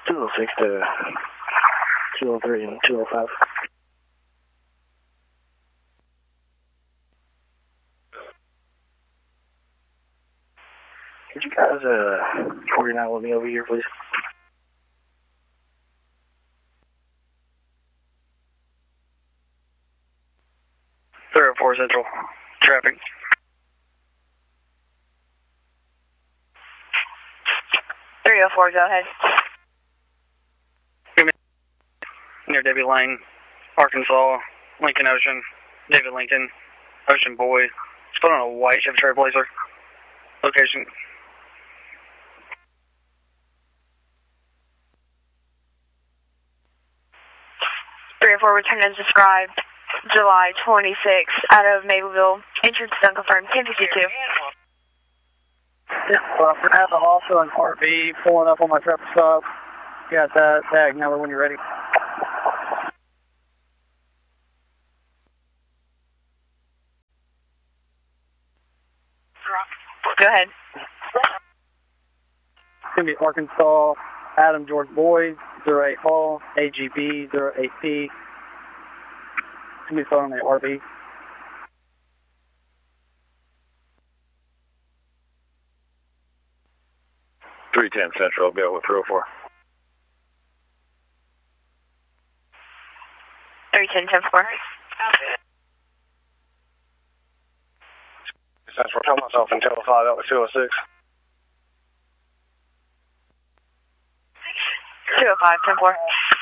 206 to 203 and 205. Could you guys coordinate with me over here, please? 304 Central. Traffic. 304, go ahead. Near Debbie Lane, Arkansas, Lincoln Ocean, David Lincoln, Ocean Boy. It's put on a white Chevy Trailblazer. Location. Return as described, July 26th, out of Mableville. Entrance is unconfirmed, 1052. Well, I have also an RV pulling up on my traffic stop. You got that tag number when you're ready. Go ahead. It's going to be Arkansas, Adam George Boyd, 08 Hall, AGB 08P. It's going to be phone on the RV. Central, I'll go with 304. 310, 10-4. Central, tell myself until 5, that was 206. 205, 10-4.